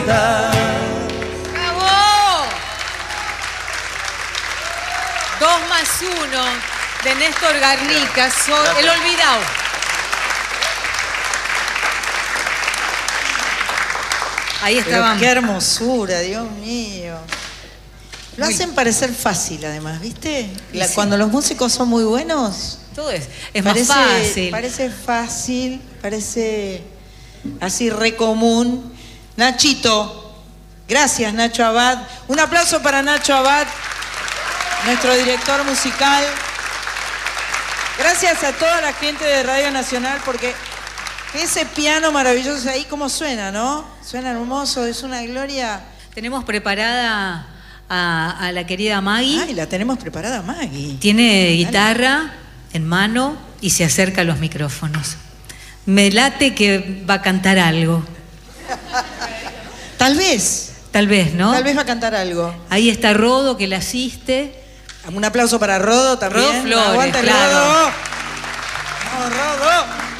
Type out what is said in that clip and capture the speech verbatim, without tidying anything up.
¡Bravo! Dos más uno de Néstor Garnica, soy El Olvidado. Ahí estaban. Qué hermosura, Dios mío. Lo muy... hacen parecer fácil, además, ¿viste? La, sí. Cuando los músicos son muy buenos. Todo es, es parece, más fácil. Parece fácil, parece así re común. Nachito, gracias Nacho Abad. Un aplauso para Nacho Abad, nuestro director musical. Gracias a toda la gente de Radio Nacional, porque ese piano maravilloso ahí, ¿cómo suena, no? Suena hermoso, es una gloria. Tenemos preparada a, a la querida Maggie. Ay, la tenemos preparada Maggie. Tiene guitarra en mano y se acerca a los micrófonos. Me late que va a cantar algo. Tal vez. Tal vez, ¿no? Tal vez va a cantar algo. Ahí está Rodo, que la asiste. Un aplauso para Rodo también. Rodo Flores, Aguanta el claro. Rodo. Vamos, Rodo.